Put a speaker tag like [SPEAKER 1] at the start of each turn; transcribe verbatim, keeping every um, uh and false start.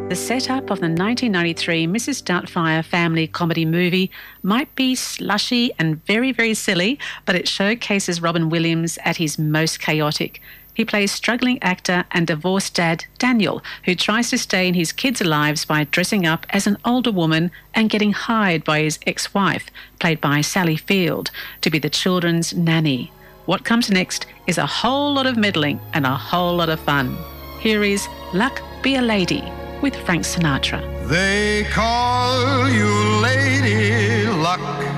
[SPEAKER 1] The setup of the nineteen ninety-three Missus Doubtfire family comedy movie might be slushy and very, very silly, but it showcases Robin Williams at his most chaotic. He plays struggling actor and divorced dad Daniel, who tries to stay in his kids' lives by dressing up as an older woman and getting hired by his ex-wife, played by Sally Field, to be the children's nanny. What comes next is a whole lot of meddling and a whole lot of fun. Here is Luck Be a Lady with Frank Sinatra.
[SPEAKER 2] They call you Lady Luck,